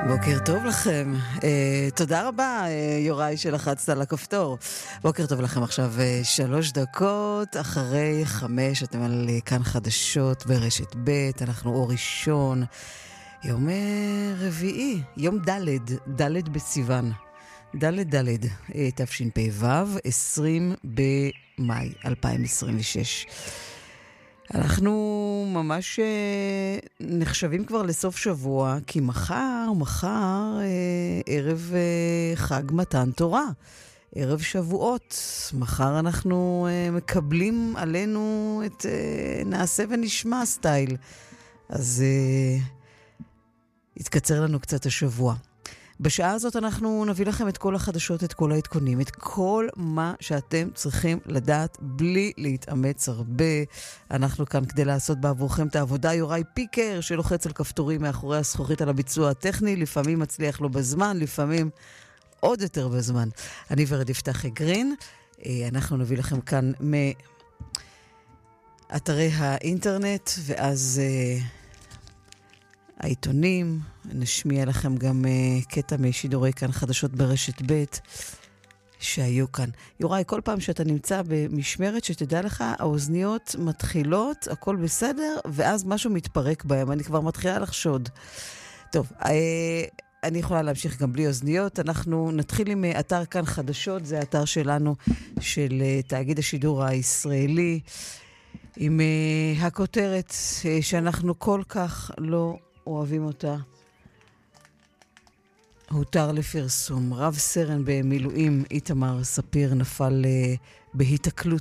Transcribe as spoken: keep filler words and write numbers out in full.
בוקר טוב לכם. אה, תודה רבה, אה, יוראי, שלחצת על הכפתור. בוקר טוב לכם עכשיו אה, שלוש דקות אחרי חמש, אתם על אה, כאן חדשות ברשת ב', אנחנו אור ראשון, יום אה, רביעי, יום ד', ד' בסיוון, ד' ד', אה, תשפ"ו, עשרים במאי אלפיים עשרים ושש. אנחנו ממש אה, נחשבים כבר לסוף שבוע, כי מחר, מחר, אה, ערב אה, חג מתן תורה, ערב שבועות. מחר אנחנו אה, מקבלים עלינו את אה, נעשה ונשמע סטייל. אז אה, יתקצר לנו קצת השבוע. בשעה הזאת אנחנו נביא לכם את כל החדשות, את כל העדכונים, את כל מה שאתם צריכים לדעת בלי להתאמץ הרבה. אנחנו כאן כדי לעשות בעבורכם את העבודה. יוראי פיקר שלוחץ על כפתורים מאחורי הזכוכית על הביצוע הטכני, לפעמים מצליח לו בזמן, לפעמים עוד יותר בזמן. אני ורד יפתח גרין, אנחנו נביא לכם כאן מאתרי האינטרנט, ואז העיתונים, נשמיע לכם גם uh, קטע משידורי כאן חדשות ברשת ב' שהיו כאן. יוראי, כל פעם שאתה נמצא במשמרת, שתדע לך, האוזניות מתחילות, הכל בסדר, ואז משהו מתפרק בהם, אני כבר מתחילה לחשוד. טוב, uh, אני יכולה להמשיך גם בלי אוזניות, אנחנו נתחיל עם uh, אתר כאן חדשות, זה האתר שלנו, של uh, תאגיד השידור הישראלי, עם uh, הכותרת uh, שאנחנו כל כך לא אוהבים אותה. הותר לפרסום. רב סרן במילואים איתמר ספיר נפל uh, בהיתקלות